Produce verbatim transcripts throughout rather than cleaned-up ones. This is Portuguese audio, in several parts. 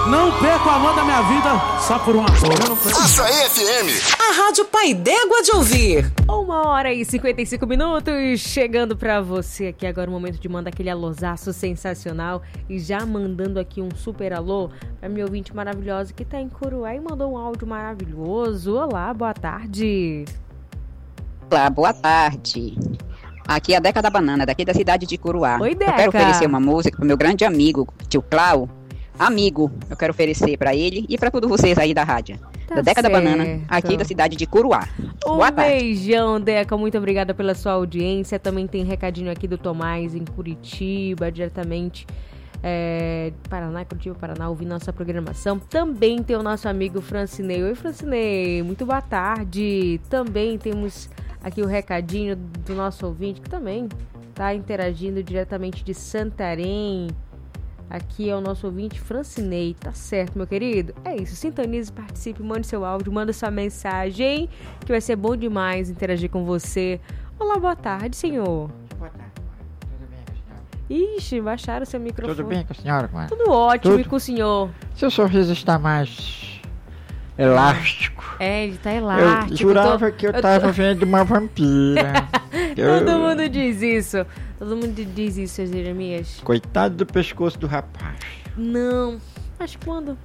Não perco o amor da minha vida só por uma coisa. Açaí F M. A rádio pai d'égua de ouvir. Uma hora e cinquenta e cinco minutos, chegando pra você aqui agora o momento de mandar aquele alôzaço sensacional. E já mandando aqui um super alô pra minha ouvinte maravilhosa que tá em Curuá e mandou um áudio maravilhoso. Olá, boa tarde. Olá, boa tarde. Aqui é a Deca da Banana, daqui da cidade de Curuá. Oi, Deca. Eu quero oferecer uma música pro meu grande amigo, tio Clau. Amigo, eu quero oferecer pra ele e pra todos vocês aí da rádio. Tá da Deca certo. da Banana, aqui da cidade de Curuá. Um Boa tarde. beijão, Deca. Muito obrigada pela sua audiência. Também tem recadinho aqui do Tomás em Curitiba, diretamente é, Paraná, Curitiba, Paraná, ouvindo nossa programação. Também tem o nosso amigo Francinei. Oi, Francinei. Muito boa tarde. Também temos aqui o recadinho do nosso ouvinte, que também tá interagindo diretamente de Santarém. Aqui é o nosso ouvinte Francinei, tá certo, meu querido? É isso, sintonize, participe, mande seu áudio, manda sua mensagem, que vai ser bom demais interagir com você. Olá, boa tarde, senhor. Boa tarde, tudo bem com a senhora? Ixi, baixaram seu microfone. Tudo bem com a senhora, mano? Tudo ótimo, Tudo. e com o senhor? Seu sorriso está mais elástico. É, ele tá elástico. Eu jurava eu tô, que eu, eu tava tô... vendo uma vampira. eu... Todo mundo diz isso. Todo mundo diz isso, seu Jeremias. Coitado do pescoço do rapaz. Não, mas quando?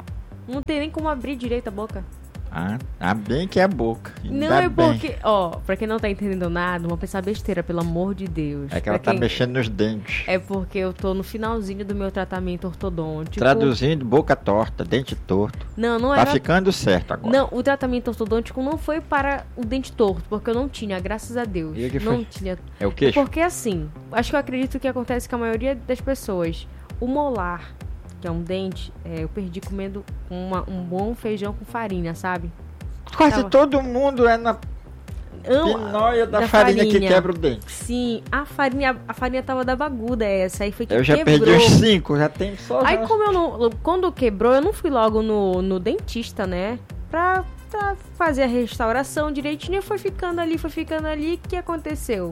Não tem nem como abrir direito a boca. Ah, tá bem que é a boca. Ainda Não é bem. porque, ó, pra quem não tá entendendo nada, uma pessoa besteira, pelo amor de Deus. É que ela Pra tá quem- mexendo nos dentes. É porque eu tô no finalzinho do meu tratamento ortodôntico. Traduzindo, boca torta, dente torto. Não, não Tá era. ficando certo agora. Não, o tratamento ortodôntico não foi para o dente torto, porque eu não tinha, graças a Deus. E o que não foi? tinha. É o queixo? Porque assim, acho que eu acredito que acontece com a maioria das pessoas. O molar, que é um dente, é, eu perdi comendo uma- um bom feijão com farinha, sabe? Quase Tava- todo mundo é na Amo- pinóia da, da farinha, que farinha. quebra o dente. Sim, a farinha, a farinha tava da baguda essa, aí foi que Eu já quebrou. perdi uns cinco, já tem só... Aí já- como eu não. Quando quebrou, eu não fui logo no, no dentista, né? Pra, pra fazer a restauração direitinho. Foi ficando ali, foi ficando ali. O que aconteceu?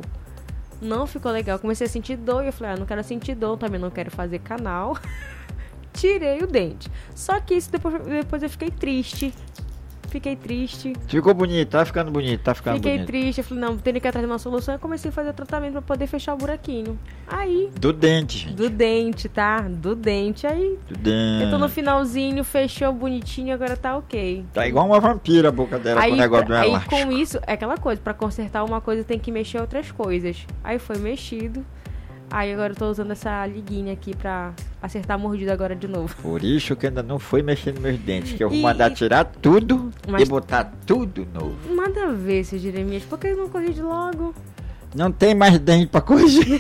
Não ficou legal. Comecei a sentir dor e eu falei, ah, não quero sentir dor, também não quero fazer canal. Tirei o dente. Só que isso depois, depois eu fiquei triste. Fiquei triste. Ficou bonito, tá ficando bonito, tá ficando Fiquei bonito. triste. Eu falei, não, tenho que ir atrás de uma solução. Eu comecei a fazer o tratamento pra poder fechar o buraquinho. Aí, Do dente, gente. do dente, tá? Do dente. Aí, Do dente. eu tô no finalzinho, fechou bonitinho, agora tá ok. Tá igual uma vampira a boca dela com o Aí, negócio pra- do aí elástico. com isso, é aquela coisa, pra consertar uma coisa tem que mexer outras coisas. Aí foi mexido. Aí agora eu tô usando essa liguinha aqui pra acertar a mordida agora de novo. Por isso que ainda não foi mexer nos meus dentes, que eu vou E- mandar tirar tudo Mas- e botar tudo novo. Nada a ver, seu Jeremias, por que eu não corrigi logo? Não tem mais dente pra corrigir.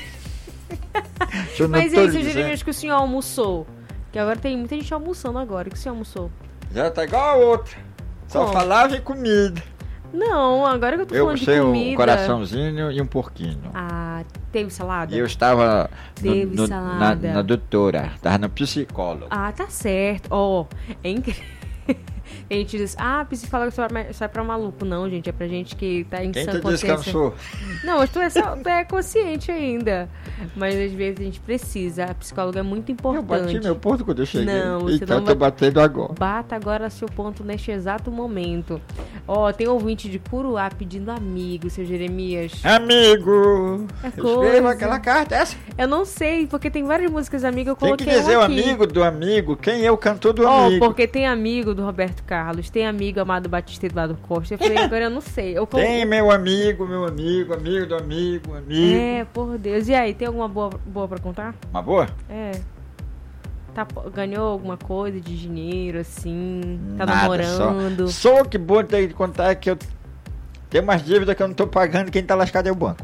Eu não Mas tô aí, lhe seu dizendo. Jeremias, que o senhor almoçou? Que agora tem muita gente almoçando agora, o que o senhor almoçou? Já tá igual a outra. Só Como? falava em comida. Não, agora que eu tô Eu falando de sei comida... um coraçãozinho e um porquinho. Ah, teve salada? E eu estava no- Teve no- na, salada. na doutora, estava no psicólogo. Ah, tá certo. Ó, é incrível. A gente diz, ah, psicólogo só é só é pra maluco. Não, gente, é pra gente que tá em Quem sã te disse que eu não consciência. sou? Não, mas tu é, só, tu é consciente ainda. Mas às vezes a gente precisa. A psicóloga é muito Eu bati importante. meu ponto quando eu cheguei. Não, você então não eu tô vai- batendo agora. Bata agora seu ponto neste exato momento. Ó, tem ouvinte de Curuá pedindo amigo, seu Jeremias. Amigo! É Escreva coisa. aquela carta. Essa. Eu não sei, porque tem várias músicas amigo, eu Tem coloquei que dizer um o aqui. amigo do amigo. Quem é o cantor do Ó, amigo? porque tem amigo do Roberto Carlos, tem amigo Amado Batista e Eduardo Costa. Eu falei, agora eu não sei. Eu colo- Tem meu amigo, meu amigo, amigo do amigo, amigo. É, por Deus. E aí, tem alguma boa, boa pra contar? Uma boa? É. Tá, ganhou alguma coisa de dinheiro, assim? Tá Nada, namorando? Só, só que bom tem que contar é que eu tenho umas dívidas que eu não tô pagando, quem tá lascado é o banco.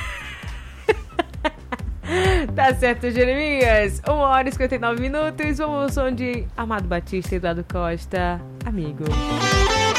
Tá certo, Jeremias. uma hora e cinquenta e nove minutos. Vamos ao som de Amado Batista e Eduardo Costa. Amigo.